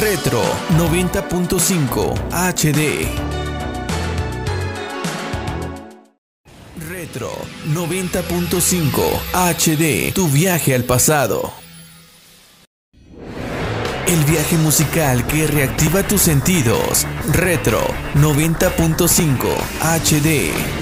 Retro 90.5 HD. Retro 90.5 HD. Tu viaje al pasado. El viaje musical que reactiva tus sentidos. Retro 90.5 HD.